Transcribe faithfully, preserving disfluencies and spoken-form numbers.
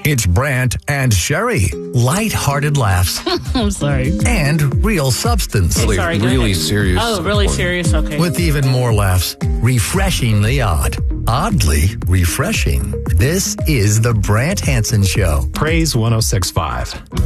It's Brant and Sherry. Light-hearted laughs. I'm sorry. And real substance. Really, sorry, really ahead. serious. Oh, really serious? Okay. With even more laughs. Refreshingly odd. Oddly refreshing. This is the Brant Hansen Show. Praise one oh six point five.